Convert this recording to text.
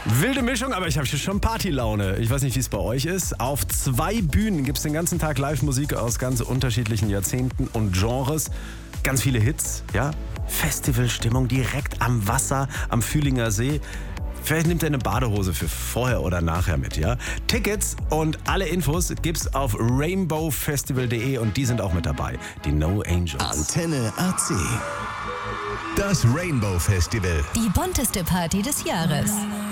Wilde Mischung, aber ich habe hier schon Partylaune. Ich weiß nicht, wie es bei euch ist. Auf 2 Bühnen gibt es den ganzen Tag Live-Musik aus ganz unterschiedlichen Jahrzehnten und Genres. Ganz viele Hits, ja. Festivalstimmung direkt am Wasser, am Fühlinger See. Vielleicht nimmt ihr eine Badehose für vorher oder nachher mit, ja? Tickets und alle Infos gibt's auf rainbowfestival.de und die sind auch mit dabei. Die No Angels. Antenne AC. Das Rainbow Festival. Die bunteste Party des Jahres.